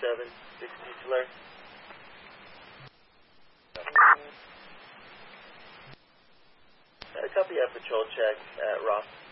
60 alert. Copy a patrol check at Ross.